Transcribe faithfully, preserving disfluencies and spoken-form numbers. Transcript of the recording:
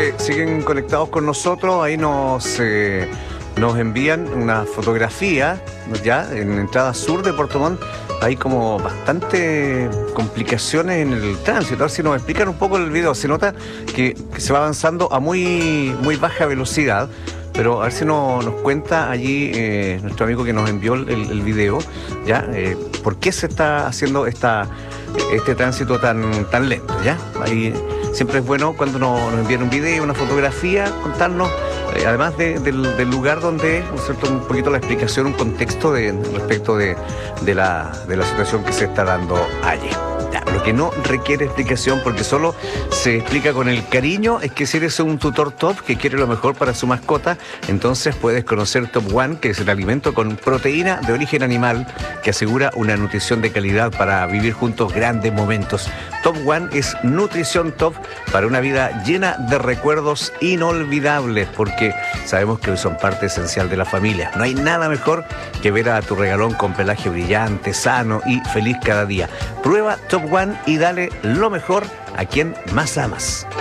que siguen conectados con nosotros, ahí nos, eh, nos envían una fotografía, ya, en la entrada sur de Puerto Montt. Hay como bastante complicaciones en el tránsito. A ver si nos explican un poco el video. Se nota que, que se va avanzando a muy, muy baja velocidad. Pero a ver si no, nos cuenta allí eh, nuestro amigo que nos envió el, el video, ¿ya? Eh, ¿Por qué se está haciendo esta, este tránsito tan, tan lento, ¿ya? Ahí siempre es bueno cuando nos, nos envían un video, una fotografía, contarnos, eh, además de, del, del lugar donde, ¿no es cierto?, un poquito la explicación, un contexto de, respecto de, de, la, de la situación que se está dando allí. Ya, lo que no requiere explicación, porque solo se explica con el cariño, es que si eres un tutor top que quiere lo mejor para su mascota, entonces puedes conocer Top One, que es el alimento con proteína de origen animal que asegura una nutrición de calidad para vivir juntos grandes momentos. Top One es nutrición top para una vida llena de recuerdos inolvidables, porque sabemos que son parte esencial de la familia. No hay nada mejor que ver a tu regalón con pelaje brillante, sano y feliz cada día. Prueba Top One y dale lo mejor a quien más amas.